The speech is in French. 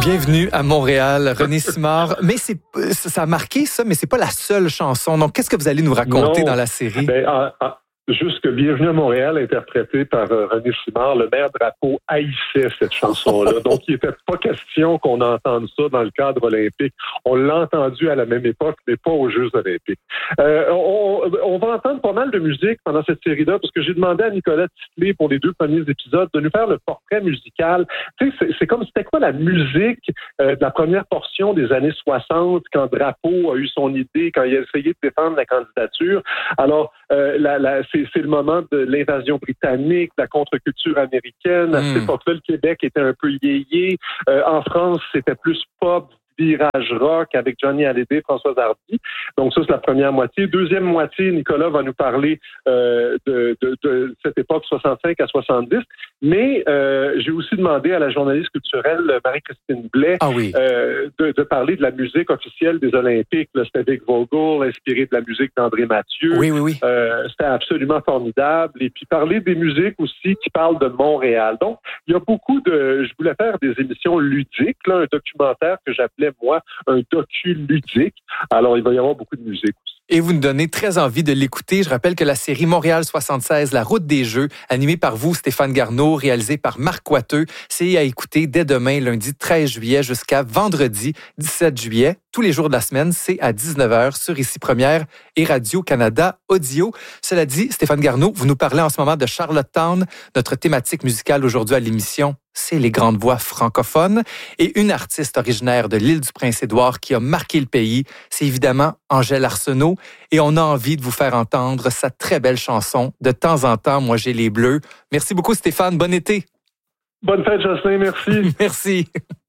Bienvenue à Montréal, René Simard. Mais ça a marqué ça, mais c'est pas la seule chanson. Donc, qu'est-ce que vous allez nous raconter dans la série? Juste que Bienvenue à Montréal, interprété par René Simard, le maire Drapeau haïssait cette chanson-là. Donc, il n'était pas question qu'on entende ça dans le cadre olympique. On l'a entendu à la même époque, mais pas aux Jeux olympiques. On va entendre pas mal de musique pendant cette série-là, parce que j'ai demandé à Nicolas Titley, pour les 2 premiers épisodes, de nous faire le portrait musical. Tu sais, c'est comme, c'était quoi la musique de la première portion des années 60, quand Drapeau a eu son idée, quand il a essayé de défendre la candidature. Alors, c'est le moment de l'invasion britannique, de la contre-culture américaine. À cette époque-là, le Québec était un peu yéyé. En France, c'était plus pop, virage rock avec Johnny Hallyday, Françoise Hardy. Donc ça, c'est la première moitié. Deuxième moitié, Nicolas va nous parler de cette époque 65 à 70. Mais j'ai aussi demandé à la journaliste culturelle Marie-Christine Blais de parler de la musique officielle des Olympiques. Là, c'était Vic Vogel, inspiré de la musique d'André Mathieu. Oui. C'était absolument formidable. Et puis parler des musiques aussi qui parlent de Montréal. Donc, il y a beaucoup de... Je voulais faire des émissions ludiques, là, un documentaire que j'appelais, moi, un docu-ludique. Alors, il va y avoir beaucoup de musique aussi. Et vous nous donnez très envie de l'écouter. Je rappelle que la série Montréal 76, La route des Jeux, animée par vous, Stéphane Garneau, réalisée par Marc Coiteux, c'est à écouter dès demain, lundi 13 juillet, jusqu'à vendredi 17 juillet. Tous les jours de la semaine, c'est à 19h sur Ici Première et Radio-Canada Audio. Cela dit, Stéphane Garneau, vous nous parlez en ce moment de Charlottetown. Notre thématique musicale aujourd'hui à l'émission, c'est les grandes voix francophones. Et une artiste originaire de l'île du Prince-Édouard qui a marqué le pays, c'est évidemment Angèle Arsenault. Et on a envie de vous faire entendre sa très belle chanson. De temps en temps, moi j'ai les bleus. Merci beaucoup Stéphane, bon été. Bonne fête Jocelyn, merci. Merci.